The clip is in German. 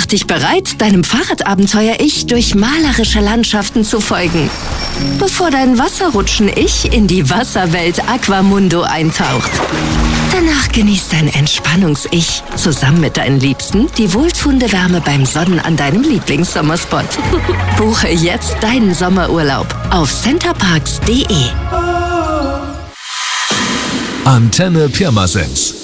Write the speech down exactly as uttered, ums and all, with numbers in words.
dich bereit, deinem Fahrradabenteuer-Ich durch malerische Landschaften zu folgen, bevor dein Wasserrutschen-Ich in die Wasserwelt Aquamundo eintaucht. Danach genießt dein Entspannungs-Ich zusammen mit deinen Liebsten die wohltuende Wärme beim Sonnen an deinem Lieblingssommerspot. Buche jetzt deinen Sommerurlaub auf centerparks punkt de. Antenne Pirmasens.